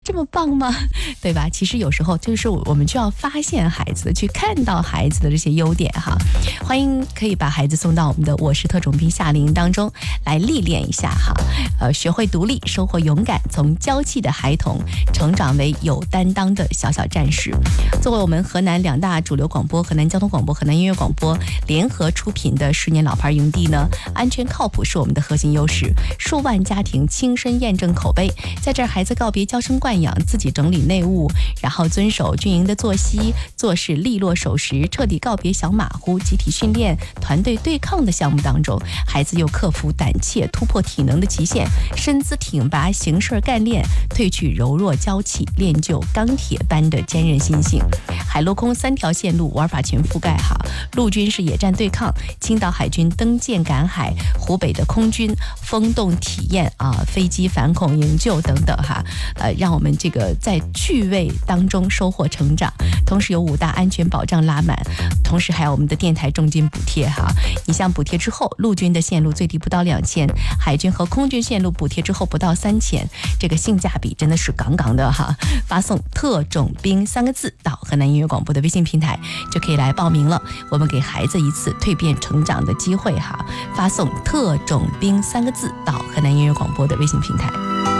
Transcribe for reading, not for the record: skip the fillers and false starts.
这么棒吗？对吧？其实有时候就是我们就要发现孩子，去看到孩子的这些优点哈。欢迎可以把孩子送到我们的我是特种兵夏令营当中来历练一下哈。学会独立，收获勇敢，从娇气的孩童成长为有担当的小小战士。作为我们河南2大主流广播，河南交通广播、河南音乐广播联合出品的10年老牌营地呢，安全靠谱是我们的核心优势，数万家庭亲身验证口碑。在这儿，孩子告别娇生惯养，自己整理内务，然后遵守军营的作息，做事利落守时，彻底告别小马虎，集体训练、团队对抗的项目当中，孩子又克服胆怯，突破体能的极限，身姿挺拔，行事干练，褪去柔弱娇气，练就钢铁般的坚韧心性。海陆空3条线路玩法全覆盖哈，陆军是野战对抗，青岛海军登舰赶海，湖北的空军风洞体验飞机反恐营救等等哈，让我们这个在趣味当中收获成长。同时有5大安全保障拉满，同时还有我们的电台重金补贴哈。你像补贴之后，陆军的线路最低不到2000，海军和空军线路补贴之后不到3000，这个性价比真的是杠杠的哈。发送特种兵3个字到河南音乐广播的微信平台就可以来报名了，我们给孩子一次蜕变成长的机会哈。发送特种兵3个字到河南音乐广播的微信平台。